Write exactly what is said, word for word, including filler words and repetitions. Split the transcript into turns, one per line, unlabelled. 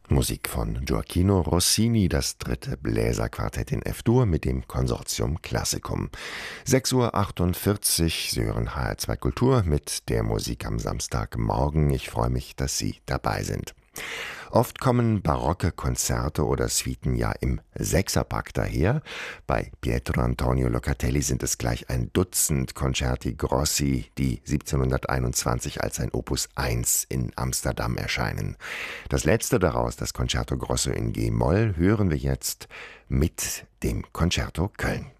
Musik von Gioachino Rossini, das dritte Bläserquartett in F-Dur mit dem Konsortium Classicum. sechs Uhr achtundvierzig, Sie hören H R zwei Kultur mit der Musik am Samstagmorgen. Ich freue mich, dass Sie dabei sind. Oft kommen barocke Konzerte oder Suiten ja im Sechserpack daher. Bei Pietro Antonio Locatelli sind es gleich ein Dutzend Concerti Grossi, die siebzehnhunderteinundzwanzig als ein Opus eins in Amsterdam erscheinen. Das letzte daraus, das Concerto Grosso in G-Moll, hören wir jetzt mit dem Concerto Köln.